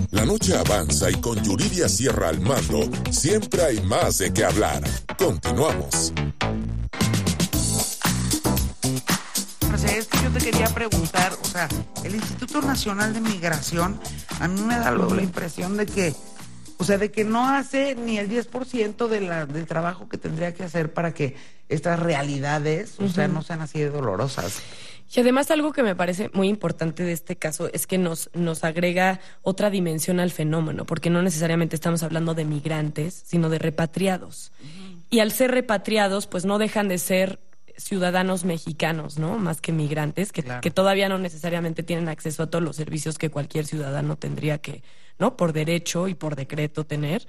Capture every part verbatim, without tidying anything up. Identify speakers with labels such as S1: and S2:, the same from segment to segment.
S1: La noche avanza y con Yuridia Sierra al mando, siempre hay más de qué hablar. Continuamos.
S2: O sea, es que yo te quería preguntar, o sea, el Instituto Nacional de Migración, a mí me da luego la impresión de que, o sea, de que no hace ni el diez por ciento de la, del trabajo que tendría que hacer para que estas realidades, o uh-huh. sea, no sean así de dolorosas.
S3: Y además algo que me parece muy importante de este caso es que nos, nos agrega otra dimensión al fenómeno, porque no necesariamente estamos hablando de migrantes, sino de repatriados. Uh-huh. Y al ser repatriados, pues no dejan de ser ciudadanos mexicanos, ¿no? Más que migrantes, que, claro. que todavía no necesariamente tienen acceso a todos los servicios que cualquier ciudadano tendría que, ¿no? Por derecho y por decreto tener.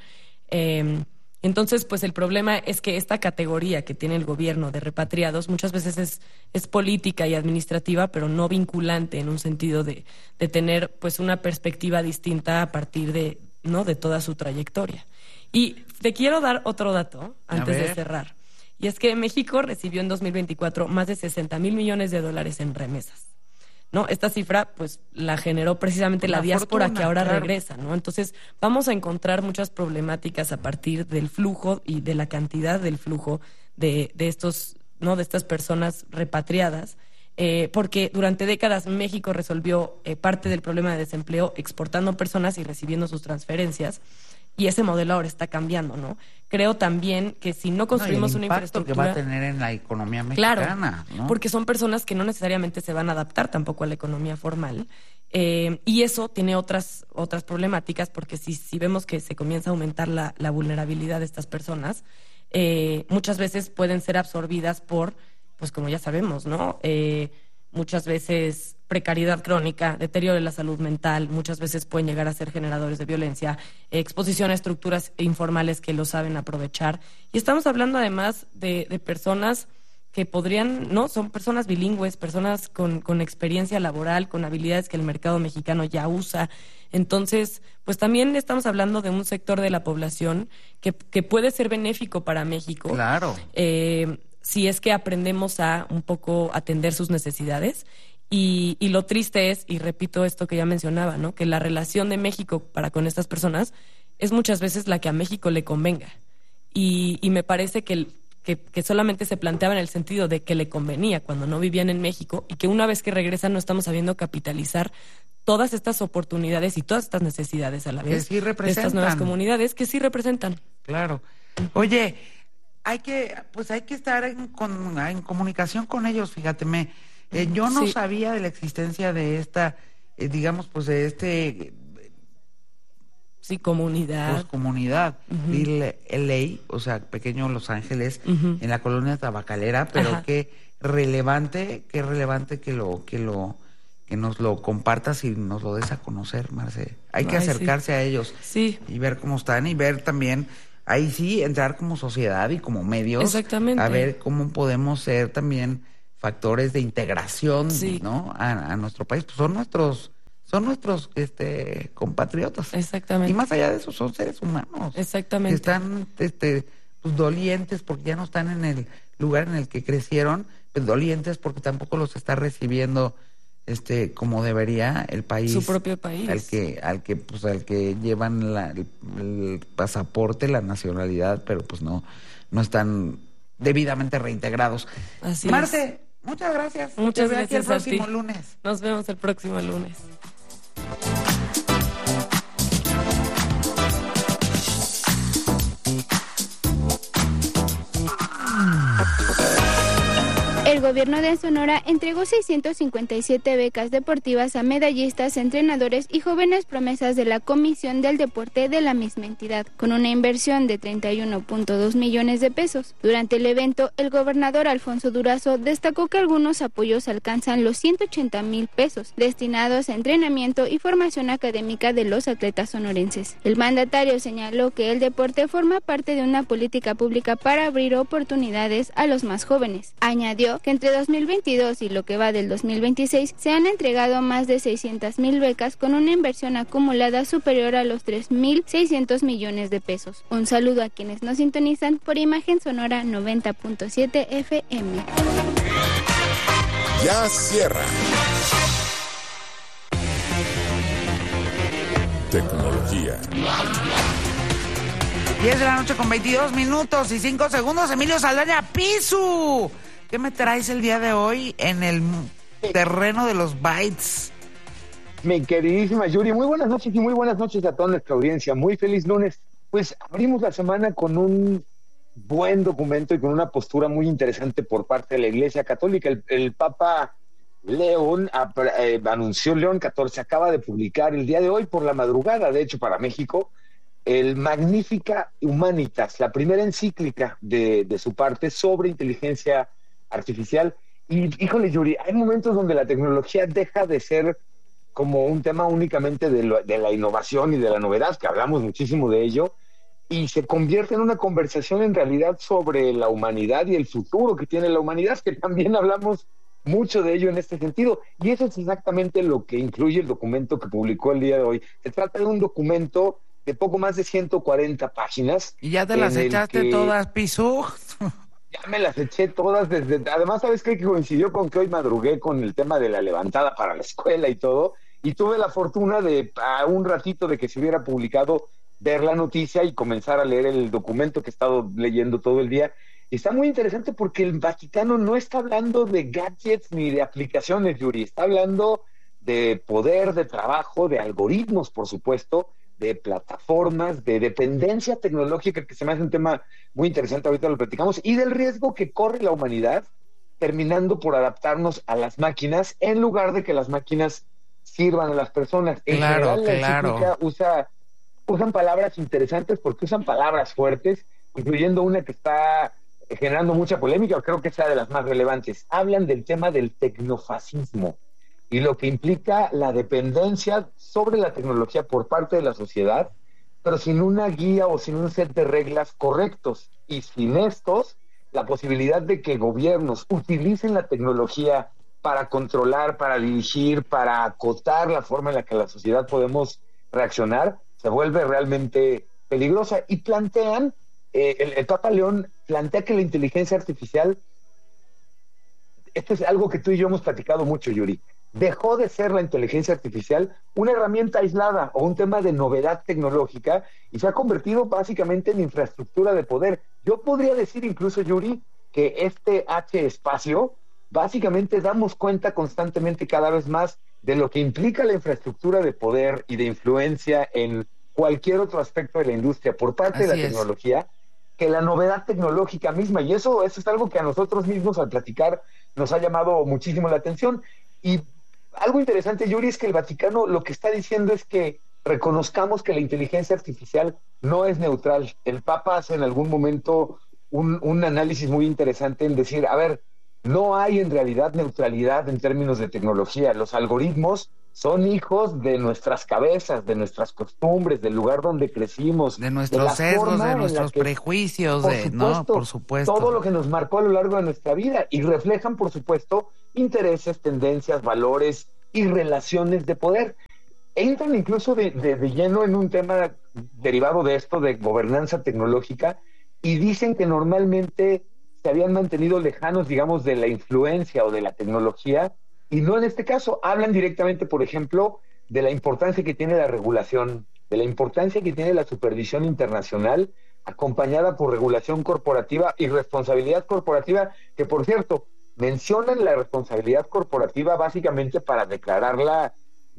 S3: Eh, entonces, pues el problema es que esta categoría que tiene el gobierno de repatriados muchas veces es, es política y administrativa, pero no vinculante en un sentido de, de tener pues una perspectiva distinta a partir de, ¿no? de toda su trayectoria. Y te quiero dar otro dato antes de cerrar. Y es que México recibió en dos mil veinticuatro más de sesenta mil millones de dólares en remesas, ¿no? Esta cifra, pues, la generó precisamente la, la diáspora fortuna, que ahora claro. regresa, ¿no? Entonces, vamos a encontrar muchas problemáticas a partir del flujo y de la cantidad del flujo de, de estos, ¿no? De estas personas repatriadas, eh, porque durante décadas México resolvió eh, parte del problema de desempleo exportando personas y recibiendo sus transferencias. Y ese modelo ahora está cambiando, ¿no? Creo también que si no construimos no, una infraestructura...
S2: que va a tener en la economía mexicana,
S3: claro,
S2: ¿no?
S3: Porque son personas que no necesariamente se van a adaptar tampoco a la economía formal. Eh, y eso tiene otras otras problemáticas, porque si, si vemos que se comienza a aumentar la, la vulnerabilidad de estas personas, eh, muchas veces pueden ser absorbidas por, pues como ya sabemos, ¿no? Eh, muchas veces precariedad crónica, deterioro de la salud mental, muchas veces pueden llegar a ser generadores de violencia, exposición a estructuras informales que lo saben aprovechar. Y estamos hablando además de, de personas que podrían, ¿no? Son personas bilingües, personas con, con experiencia laboral, con habilidades que el mercado mexicano ya usa. Entonces, pues también estamos hablando de un sector de la población que, que puede ser benéfico para México.
S2: Claro.
S3: Eh, si es que aprendemos a un poco atender sus necesidades. Y, y lo triste es, y repito esto que ya mencionaba, ¿no? Que la relación de México para con estas personas es muchas veces la que a México le convenga. Y, y me parece que, que, que solamente se planteaba en el sentido de que le convenía cuando no vivían en México, y que una vez que regresan no estamos sabiendo capitalizar todas estas oportunidades y todas estas necesidades a la vez
S2: que sí representan.
S3: De estas nuevas comunidades que sí representan.
S2: Claro. Oye, hay que, pues hay que estar en, con, en comunicación con ellos, fíjate, me... Eh, yo no sí. sabía de la existencia de esta, eh, digamos, pues de este... Eh,
S3: sí, comunidad.
S2: Pues comunidad, uh-huh. Little L A, o sea, pequeño Los Ángeles, uh-huh. en la colonia tabacalera, pero Ajá. qué relevante, qué relevante que lo, que lo, que nos lo compartas y nos lo des a conocer, Marce. Hay que Ay, acercarse
S3: sí.
S2: a ellos
S3: sí.
S2: y ver cómo están y ver también, ahí sí, entrar como sociedad y como medios.
S3: Exactamente.
S2: A ver cómo podemos ser también factores de integración, sí. ¿no? A, a nuestro país, pues son nuestros, son nuestros este compatriotas.
S3: Exactamente.
S2: Y más allá de eso son seres humanos.
S3: Exactamente.
S2: Que están este pues dolientes porque ya no están en el lugar en el que crecieron, pues dolientes porque tampoco los está recibiendo este como debería el país.
S3: Su propio país.
S2: Al que, al que, pues al que llevan la, el, el pasaporte, la nacionalidad, pero pues no, no están debidamente reintegrados.
S3: Así
S2: Marce,
S3: es.
S2: muchas gracias.
S3: Muchas
S2: Te
S3: gracias
S2: el próximo
S3: a ti.
S2: lunes.
S3: Nos vemos el próximo lunes.
S4: El gobierno de Sonora entregó seiscientas cincuenta y siete becas deportivas a medallistas, entrenadores y jóvenes promesas de la Comisión del Deporte de la misma entidad, con una inversión de treinta y uno punto dos millones de pesos. Durante el evento, el gobernador Alfonso Durazo destacó que algunos apoyos alcanzan los ciento ochenta mil pesos, destinados a entrenamiento y formación académica de los atletas sonorenses. El mandatario señaló que el deporte forma parte de una política pública para abrir oportunidades a los más jóvenes. Añadió que entre dos mil veintidós y lo que va del dos mil veintiséis se han entregado más de seiscientas mil becas con una inversión acumulada superior a los tres mil seiscientos millones de pesos. Un saludo a quienes nos sintonizan por Imagen Sonora noventa punto siete F M.
S1: Ya cierra. tecnología.
S2: diez de la noche con veintidós minutos y cinco segundos. Emilio Saldaña, Pisu. ¿Qué me traes el día de hoy en el terreno de los bytes?
S5: Mi queridísima Yuri, muy buenas noches y muy buenas noches a toda nuestra audiencia. Muy feliz lunes. Pues abrimos la semana con un buen documento y con una postura muy interesante por parte de la Iglesia Católica. El, el Papa León eh, anunció, León catorce, acaba de publicar el día de hoy por la madrugada, de hecho para México, el Magnificat Humanitas, la primera encíclica de, de su parte sobre inteligencia artificial. Y híjole, Yuri, hay momentos donde la tecnología deja de ser como un tema únicamente de, lo, de la innovación y de la novedad, que hablamos muchísimo de ello, y se convierte en una conversación en realidad sobre la humanidad y el futuro que tiene la humanidad, que también hablamos mucho de ello en este sentido. Y eso es exactamente lo que incluye el documento que publicó el día de hoy. Se trata de un documento de poco más de ciento cuarenta páginas.
S2: ¿Y ya te las echaste que... todas, Pisu?
S5: Ya me las eché todas desde... Además, ¿sabes qué? Que coincidió con que hoy madrugué con el tema de la levantada para la escuela y todo, y tuve la fortuna de, a un ratito de que se hubiera publicado, ver la noticia y comenzar a leer el documento que he estado leyendo todo el día. Y está muy interesante porque el Vaticano no está hablando de gadgets ni de aplicaciones, Yuri. Está hablando de poder, de trabajo, de algoritmos, por supuesto, de plataformas, de dependencia tecnológica, que se me hace un tema muy interesante, ahorita lo platicamos, y del riesgo que corre la humanidad terminando por adaptarnos a las máquinas en lugar de que las máquinas sirvan a las personas. En
S2: claro,
S5: general, la
S2: claro.
S5: encíclica usa, usan palabras interesantes porque usan palabras fuertes, incluyendo una que está generando mucha polémica, creo que es de las más relevantes. Hablan del tema del tecnofascismo y lo que implica la dependencia sobre la tecnología por parte de la sociedad, pero sin una guía o sin un set de reglas correctos. Y sin estos, la posibilidad de que gobiernos utilicen la tecnología para controlar, para dirigir, para acotar la forma en la que la sociedad podemos reaccionar, se vuelve realmente peligrosa. Y plantean, eh, el, el Papa León plantea que la inteligencia artificial, esto es algo que tú y yo hemos platicado mucho, Yuri, dejó de ser la inteligencia artificial una herramienta aislada o un tema de novedad tecnológica y se ha convertido básicamente en infraestructura de poder. Yo podría decir incluso, Yuri, que este H espacio, básicamente damos cuenta constantemente cada vez más de lo que implica la infraestructura de poder y de influencia en cualquier otro aspecto de la industria por parte Así de la es. tecnología, que la novedad tecnológica misma. Y eso, eso es algo que a nosotros mismos al platicar nos ha llamado muchísimo la atención. Y algo interesante, Yuri, es que el Vaticano lo que está diciendo es que reconozcamos que la inteligencia artificial no es neutral. El Papa hace en algún momento un, un análisis muy interesante en decir, a ver, no hay en realidad neutralidad en términos de tecnología. Los algoritmos son hijos de nuestras cabezas, de nuestras costumbres, del lugar donde crecimos.
S2: De nuestros de sesgos, de nuestros que, prejuicios, de, supuesto, ¿no? Por supuesto.
S5: Todo lo que nos marcó a lo largo de nuestra vida y reflejan, por supuesto, intereses, tendencias, valores y relaciones de poder. Entran incluso de, de, de lleno en un tema derivado de esto, de gobernanza tecnológica, y dicen que normalmente se habían mantenido lejanos, digamos, de la influencia o de la tecnología, y no en este caso. Hablan directamente, por ejemplo, de la importancia que tiene la regulación, de la importancia que tiene la supervisión internacional, acompañada por regulación corporativa y responsabilidad corporativa, que, por cierto, mencionan la responsabilidad corporativa básicamente para declararla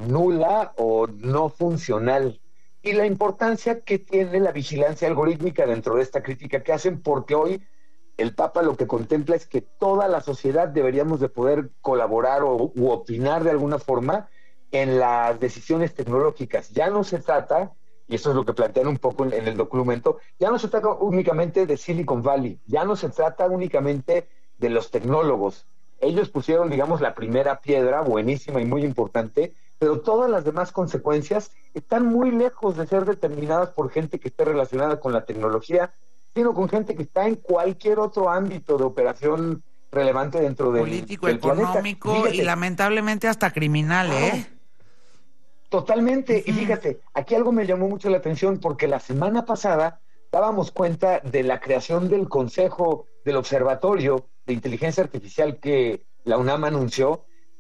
S5: nula o no funcional, y la importancia que tiene la vigilancia algorítmica dentro de esta crítica que hacen, porque hoy el Papa lo que contempla es que toda la sociedad deberíamos de poder colaborar o u opinar de alguna forma en las decisiones tecnológicas. Ya no se trata, y eso es lo que plantean un poco en, en el documento, ya no se trata únicamente de Silicon Valley, ya no se trata únicamente de los tecnólogos. Ellos pusieron, digamos, la primera piedra, buenísima y muy importante, pero todas las demás consecuencias están muy lejos de ser determinadas por gente que esté relacionada con la tecnología, sino con gente que está en cualquier otro ámbito de operación relevante dentro del
S2: político,
S5: del
S2: económico planeta. Y lamentablemente hasta criminal, ¿eh?
S5: Ah, totalmente. Uh-huh. Y fíjate, aquí algo me llamó mucho la atención porque la semana pasada dábamos cuenta de la creación del Consejo del Observatorio de Inteligencia Artificial que la UNAM anunció,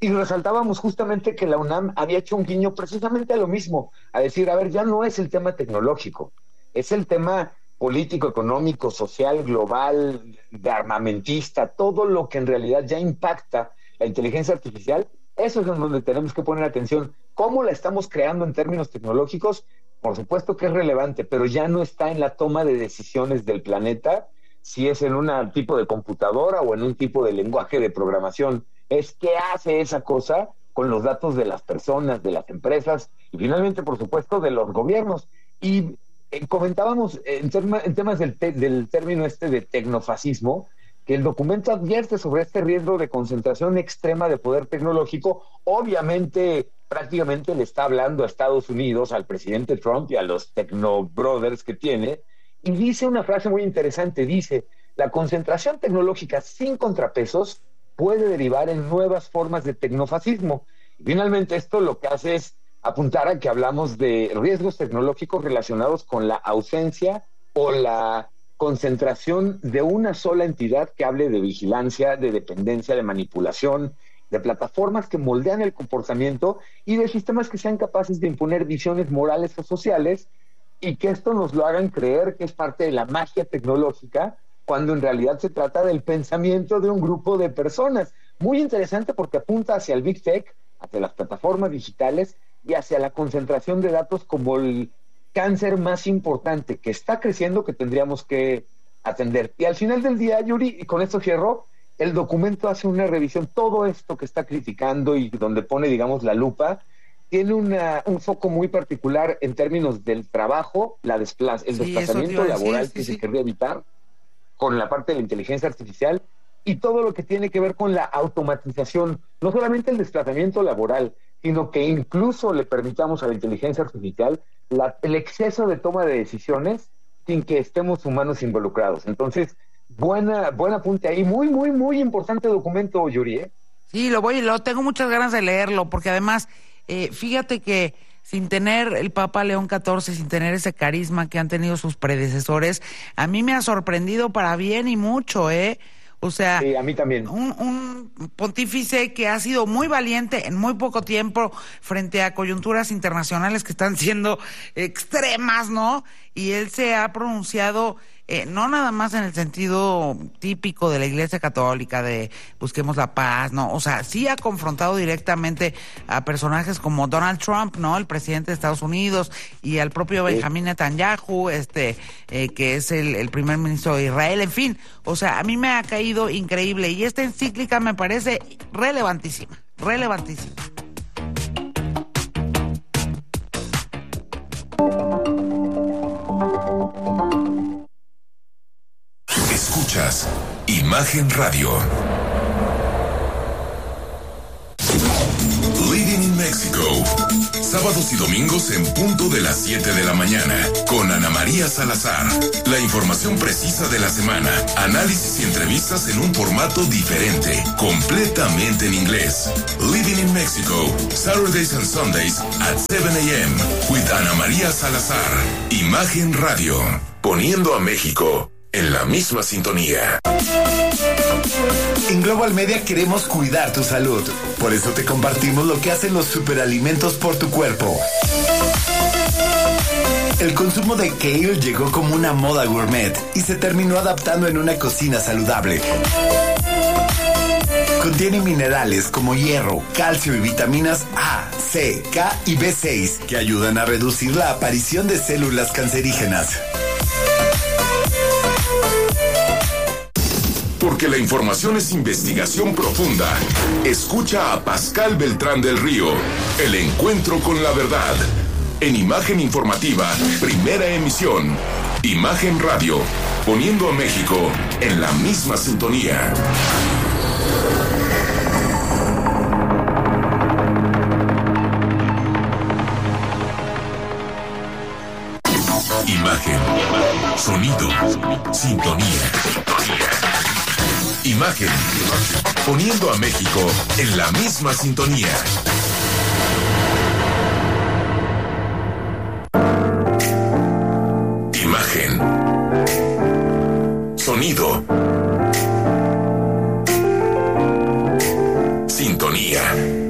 S5: y resaltábamos justamente que la UNAM había hecho un guiño precisamente a lo mismo, a decir, a ver, ya no es el tema tecnológico, es el tema político, económico, social, global, de armamentista, todo lo que en realidad ya impacta la inteligencia artificial. Eso es en donde tenemos que poner atención. ¿Cómo la estamos creando en términos tecnológicos? Por supuesto que es relevante, pero ya no está en la toma de decisiones del planeta, si es en un tipo de computadora o en un tipo de lenguaje de programación. Es qué hace esa cosa con los datos de las personas, de las empresas y finalmente, por supuesto, de los gobiernos. Y eh, comentábamos en, terma, en temas del, te, del término este de tecnofascismo, que el documento advierte sobre este riesgo de concentración extrema de poder tecnológico. Obviamente, prácticamente le está hablando a Estados Unidos, al presidente Trump y a los techno brothers que tiene, y dice una frase muy interesante, dice, la concentración tecnológica sin contrapesos puede derivar en nuevas formas de tecnofascismo. Y finalmente esto lo que hace es apuntar a que hablamos de riesgos tecnológicos relacionados con la ausencia o la concentración de una sola entidad que hable de vigilancia, de dependencia, de manipulación, de plataformas que moldean el comportamiento y de sistemas que sean capaces de imponer visiones morales o sociales y que esto nos lo hagan creer que es parte de la magia tecnológica, cuando en realidad se trata del pensamiento de un grupo de personas. Muy interesante porque apunta hacia el Big Tech, hacia las plataformas digitales y hacia la concentración de datos como el cáncer más importante que está creciendo, que tendríamos que atender. Y al final del día, Yuri, y con esto cierro, el documento hace una revisión, todo esto que está criticando y donde pone, digamos, la lupa, tiene una, un foco muy particular en términos del trabajo, la desplaza, el sí, desplazamiento laboral sí, que sí. se querría evitar, con la parte de la inteligencia artificial y todo lo que tiene que ver con la automatización, no solamente el desplazamiento laboral, sino que incluso le permitamos a la inteligencia artificial la, el exceso de toma de decisiones sin que estemos humanos involucrados. Entonces, buena, buen apunte ahí, muy, muy, muy importante documento, Yuri, ¿eh?
S2: Sí, lo voy, lo tengo muchas ganas de leerlo, porque además, eh, fíjate que sin tener el Papa León catorce, sin tener ese carisma que han tenido sus predecesores, a mí me ha sorprendido para bien y mucho, ¿eh? O sea,
S5: sí, a mí también.
S2: Un, un pontífice que ha sido muy valiente en muy poco tiempo frente a coyunturas internacionales que están siendo extremas, ¿no? Y él se ha pronunciado eh, no nada más en el sentido típico de la Iglesia Católica de busquemos la paz, ¿no? O sea, sí ha confrontado directamente a personajes como Donald Trump, ¿no? El presidente de Estados Unidos, y al propio sí. Benjamín Netanyahu, este, eh, que es el, el primer ministro de Israel, en fin. O sea, a mí me ha caído increíble y esta encíclica me parece relevantísima, relevantísima.
S1: Escuchas Imagen Radio. Living in Mexico. Sábados y domingos en punto de las siete de la mañana. Con Ana María Salazar. La información precisa de la semana. Análisis y entrevistas en un formato diferente. Completamente en inglés. Living in Mexico. Saturdays and Sundays at seven a.m. with Ana María Salazar. Imagen Radio. Poniendo a México en la misma sintonía.
S6: En Global Media queremos cuidar tu salud. Por eso te compartimos lo que hacen los superalimentos por tu cuerpo. El consumo de kale llegó como una moda gourmet y se terminó adaptando en una cocina saludable. Contiene minerales como hierro, calcio y vitaminas A, C, K y B seis que ayudan a reducir la aparición de células cancerígenas.
S1: Porque la información es investigación profunda. Escucha a Pascal Beltrán del Río. El encuentro con la verdad. En Imagen Informativa, primera emisión. Imagen Radio. Poniendo a México en la misma sintonía. Imagen. Sonido. Sintonía. Imagen. Poniendo a México en la misma sintonía. Imagen. Sonido. Sintonía.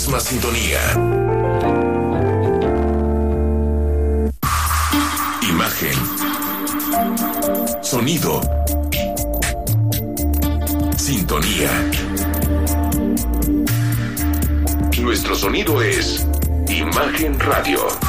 S1: misma sintonía. Imagen. Sonido. Sintonía. Nuestro sonido es Imagen Radio.